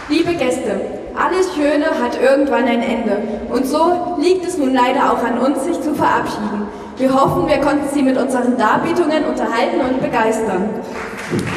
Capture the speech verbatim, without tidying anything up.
Liebe Gäste, alles Schöne hat irgendwann ein Ende. Und so liegt es nun leider auch an uns, sich zu verabschieden. Wir hoffen, wir konnten Sie mit unseren Darbietungen unterhalten und begeistern.